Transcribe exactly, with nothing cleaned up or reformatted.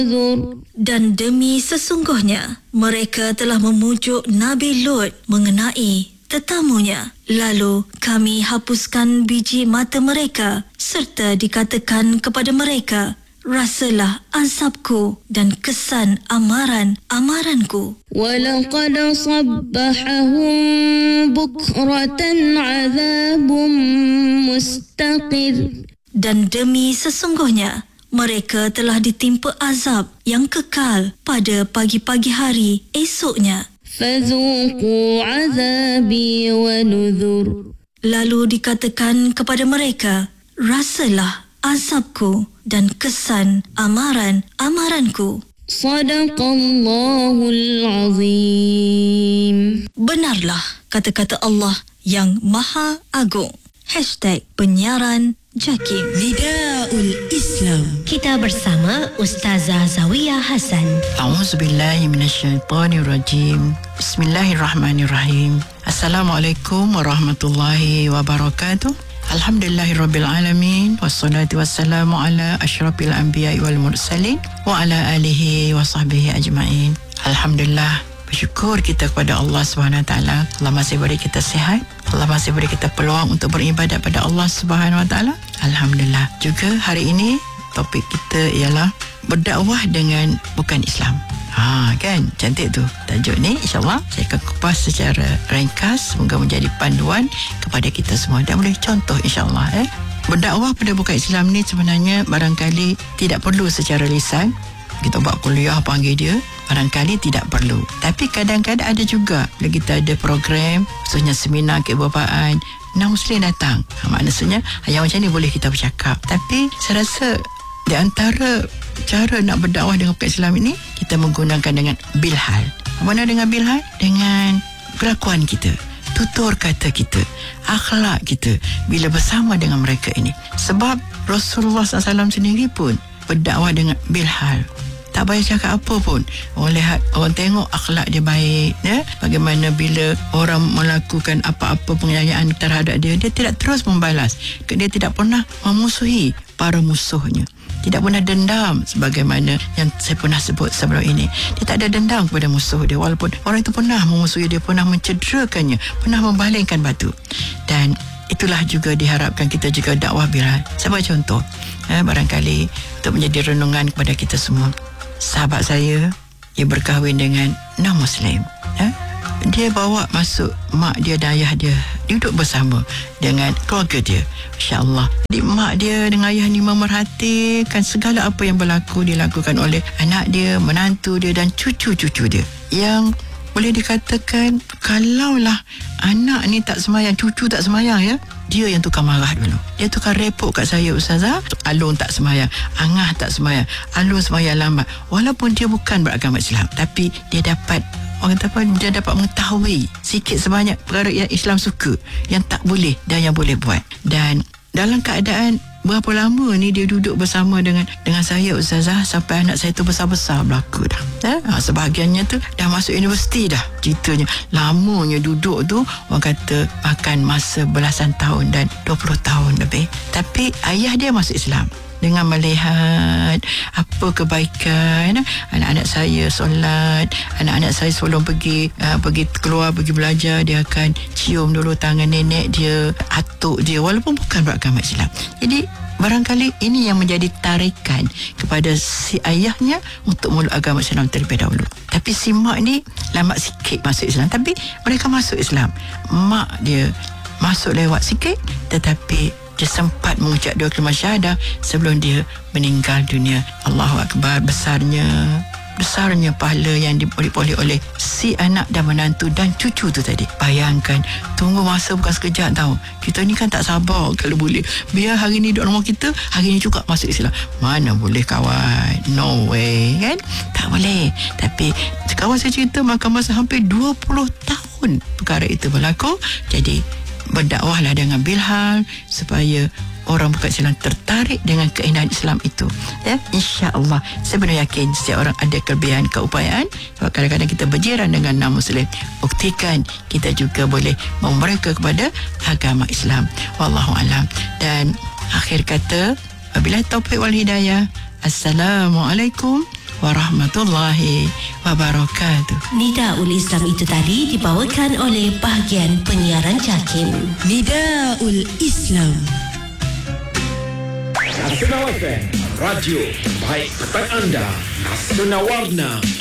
Dan demi sesungguhnya mereka telah memujuk Nabi Lut mengenai tetamunya. Lalu kami hapuskan biji mata mereka serta dikatakan kepada mereka, rasalah azabku dan kesan amaran-amaranku. وَلَقَدْ صَبَّحَهُمْ بُكْرَةً عَذَابٌ مُسْتَقِرٌ. Dan demi sesungguhnya mereka telah ditimpa azab yang kekal pada pagi-pagi hari esoknya. فَذُوقُوا عَذَابِي وَنُذُرِ. Lalu dikatakan kepada mereka, rasalah azabku dan kesan amaran-amaranku. Sadaqallahul Azim. Benarlah kata-kata Allah yang Maha Agung. Hashtag penyiaran JAKIM. Nidaul Islam. Kita bersama Ustazah Zawiyah Hasan. A'udzubillahi minasyaitonirrajim. Bismillahirrahmanirrahim. Assalamualaikum warahmatullahi wabarakatuh. Alhamdulillahirabbil alamin, wassalatu wassalamu ala asyrafil anbiya'i wal mursalin wa ala alihi wa sahbihi ajma'in. Alhamdulillah, bersyukur kita kepada Allah Subhanahu wa taala. Allah masih beri kita sihat, Allah masih beri kita peluang untuk beribadat pada Allah Subhanahu wa taala. Alhamdulillah. Juga hari ini topik kita ialah berdakwah dengan bukan Islam. Ha, kan? Cantik tu tajuk ni. InsyaAllah saya akan kupas secara ringkas, semoga menjadi panduan kepada kita semua dan boleh contoh insyaAllah. eh. Berdakwah pada bukan Islam ni sebenarnya barangkali tidak perlu secara lisan. Kita buat kuliah panggil dia, barangkali tidak perlu. Tapi kadang-kadang ada juga bila kita ada program, khususnya seminar kebapaan, non-Muslim datang. Ha, maksudnya yang macam ni boleh kita bercakap. Tapi saya rasa di antara cara nak berdakwah dengan bukan Islam ini, kita menggunakan dengan bilhal. Mana dengan bilhal? Dengan kelakuan kita, tutur kata kita, akhlak kita bila bersama dengan mereka ini. Sebab Rasulullah sallallahu alaihi wasallam sendiri pun berdakwah dengan bilhal. Tak payah cakap apa pun, orang lihat, orang tengok akhlak dia baik, ya? Bagaimana bila orang melakukan apa-apa penganiayaan terhadap dia, dia tidak terus membalas. Dia tidak pernah memusuhi para musuhnya, tidak pernah dendam sebagaimana yang saya pernah sebut sebelum ini. Dia tak ada dendam kepada musuh dia, walaupun orang itu pernah memusuhi dia, pernah mencederakannya, pernah membalingkan batu. Dan itulah juga diharapkan kita juga dakwah bilhal. Saya bagi contoh, eh, barangkali untuk menjadi renungan kepada kita semua. Sahabat saya, dia berkahwin dengan non-Muslim. Eh? Dia bawa masuk mak dia dan ayah dia, duduk bersama dengan keluarga dia. InsyaAllah. Jadi mak dia dengan ayah ni memerhatikan segala apa yang berlaku dilakukan oleh anak dia, menantu dia dan cucu-cucu dia. Yang boleh dikatakan kalaulah anak ni tak semayang, cucu tak semayang, ya, dia yang tukar marah dulu. Dia tukar repot kat saya, Ustazah, Alun tak semayang, Angah tak semayang, Alun semayang lambat. Walaupun dia bukan beragama Islam, tapi dia dapat, orang kata apa, dia dapat mengetahui sikit sebanyak perkara yang Islam suka, yang tak boleh dan yang boleh buat. Dan dalam keadaan berapa lama ni dia duduk bersama dengan dengan saya, Ustazah, sampai anak saya tu besar-besar berlaku dah. Eh? Ha, sebahagiannya tu dah masuk universiti dah. Ceritanya lamanya duduk tu, orang kata makan masa belasan tahun dan dua puluh tahun lebih. Tapi ayah dia masuk Islam. Dengan melihat apa kebaikan anak-anak saya solat, anak-anak saya sebelum pergi uh, pergi keluar, pergi belajar, dia akan cium dulu tangan nenek dia, atuk dia, walaupun bukan beragama Islam. Jadi barangkali ini yang menjadi tarikan kepada si ayahnya untuk meluk agama Islam terlebih dahulu. Tapi si mak ni lambat sikit masuk Islam, tapi mereka masuk Islam. Mak dia masuk lewat sikit, tetapi dia sempat mengucap dua kalimah syahadah sebelum dia meninggal dunia. Allahu Akbar. Besarnya besarnya pahala yang diperoleh oleh si anak dan menantu dan cucu tu tadi. Bayangkan, tunggu masa bukan sekejap tau. Kita ni kan tak sabar kalau boleh biar hari ni duduk rumah kita, hari ni juga masuk Islam. Mana boleh kawan, no way, kan? Tak boleh. Tapi kawan saya cerita makan masa hampir dua puluh tahun perkara itu berlaku. Jadi berdakwahlah dengan bilhal supaya orang bukan Islam tertarik dengan keindahan Islam itu, ya. InsyaAllah, saya benar yakin setiap orang ada kelebihan, keupayaan. Sebab kadang-kadang kita berjiran dengan non-Muslim, buktikan kita juga boleh membawa mereka kepada agama Islam. Wallahualam. Dan akhir kata, wabillahi taufiq wal hidayah. Assalamualaikum warahmatullahi wabarakatuh. Nidaul Islam itu tadi dibawakan oleh bahagian penyiaran JAKIM. Nidaul Islam. Nasional F M, radio baik kepada anda. Nasional Warna